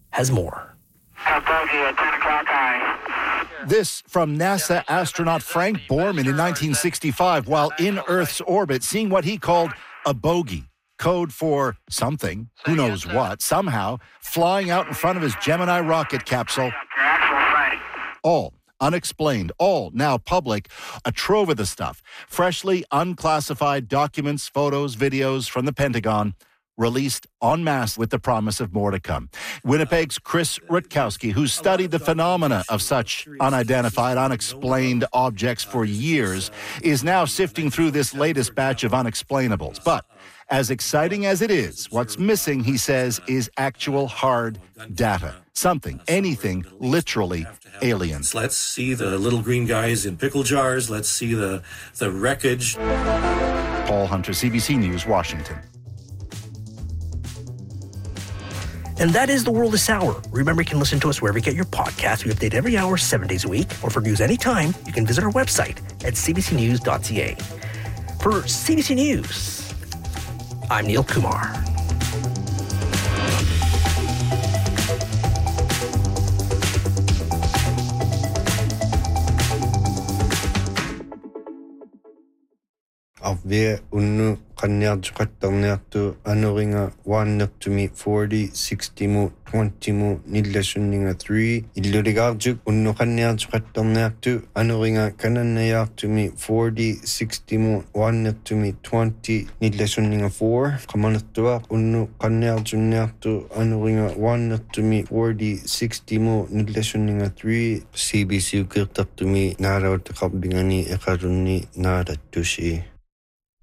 has more. This from NASA astronaut Frank Borman in 1965 while in Earth's orbit, seeing what he called a bogey, code for something, who knows what, somehow flying out in front of his Gemini rocket capsule. All unexplained, all now public, a trove of the stuff. Freshly unclassified documents, photos, videos from the Pentagon, released en masse with the promise of more to come. Winnipeg's Chris Rutkowski, who studied the phenomena of such unidentified, unexplained objects for years, is now sifting through this latest batch of unexplainables. But as exciting as it is, what's missing, he says, is actual hard data. Something, anything, literally alien. Let's see the little green guys in pickle jars. Let's see the wreckage. Paul Hunter, CBC News, Washington. And that is The World this hour. Remember, you can listen to us wherever you get your podcasts. We update every hour, 7 days a week. Or for news anytime, you can visit our website at cbcnews.ca. For CBC News, I'm Neil Kumar. Avve unnu qanniartuqattarniartu anuringa waannertumi 40 60 mu 20 mu nillasunninga 3 illuligaartuk unnu qanniartuqattarniartu anuringa kanannayaartumi 40 60 mu waannertumi 20 nillasunninga 4 qamanettuaq unnu qanniartunniartu anuringa waannertumi 40 60 mu nillasunninga 3 CBC ukirtartumi naalautaqqarbingani eqalunni naalattusi